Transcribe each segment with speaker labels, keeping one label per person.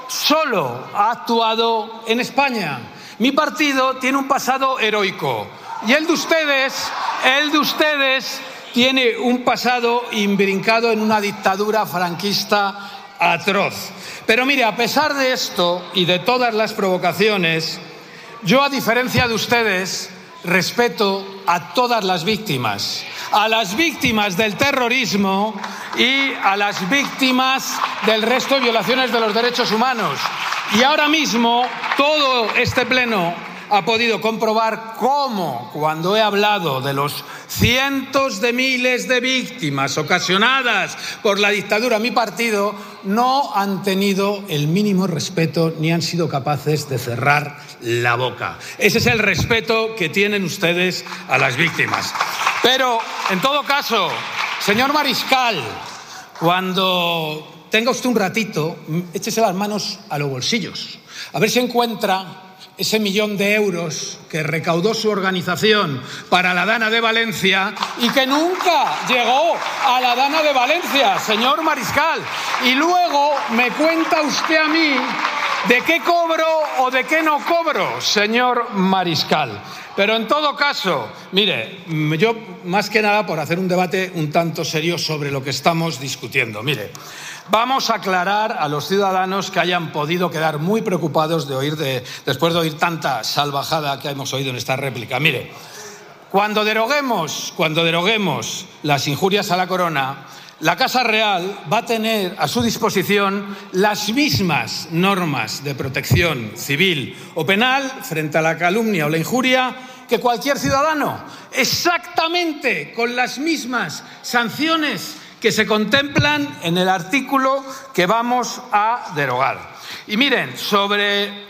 Speaker 1: solo ha actuado en España. Mi partido tiene un pasado heroico y el de ustedes tiene un pasado imbrincado en una dictadura franquista atroz. Pero mire, a pesar de esto y de todas las provocaciones, yo, a diferencia de ustedes, respeto a todas las víctimas, a las víctimas del terrorismo y a las víctimas del resto de violaciones de los derechos humanos. Y ahora mismo todo este pleno ha podido comprobar cómo, cuando he hablado de los cientos de miles de víctimas ocasionadas por la dictadura a mi partido, no han tenido el mínimo respeto ni han sido capaces de cerrar la boca. Ese es el respeto que tienen ustedes a las víctimas. Pero, en todo caso, señor Mariscal, cuando tenga usted un ratito, échese las manos a los bolsillos, a ver si encuentra ese 1 millón de euros que recaudó su organización para la Dana de Valencia y que nunca llegó a la Dana de Valencia, señor Mariscal. Y luego me cuenta usted a mí de qué cobro o de qué no cobro, señor Mariscal. Pero en todo caso, mire, yo más que nada por hacer un debate un tanto serio sobre lo que estamos discutiendo. Mire, vamos a aclarar a los ciudadanos que hayan podido quedar muy preocupados después de oír tanta salvajada que hemos oído en esta réplica. Mire, cuando deroguemos las injurias a la corona, la Casa Real va a tener a su disposición las mismas normas de protección civil o penal frente a la calumnia o la injuria que cualquier ciudadano, exactamente con las mismas sanciones que se contemplan en el artículo que vamos a derogar. Y miren, sobre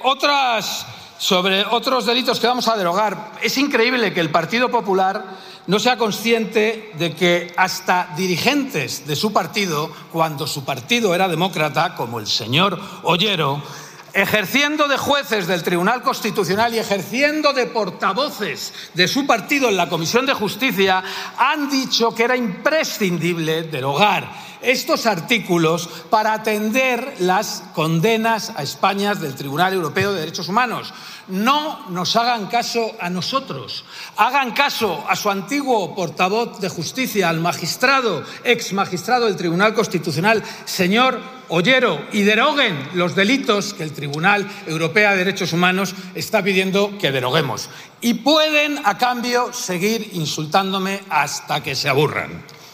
Speaker 1: otros delitos que vamos a derogar, es increíble que el Partido Popular no sea consciente de que hasta dirigentes de su partido, cuando su partido era demócrata, como el señor Ollero, ejerciendo de jueces del Tribunal Constitucional y ejerciendo de portavoces de su partido en la Comisión de Justicia, han dicho que era imprescindible derogar estos artículos para atender las condenas a España del Tribunal Europeo de Derechos Humanos. No nos hagan caso a nosotros, hagan caso a su antiguo portavoz de Justicia, al magistrado, ex magistrado del Tribunal Constitucional, señor Ollero, y deroguen los delitos que el Tribunal Europeo de Derechos Humanos está pidiendo que deroguemos. Y pueden, a cambio, seguir insultándome hasta que se aburran.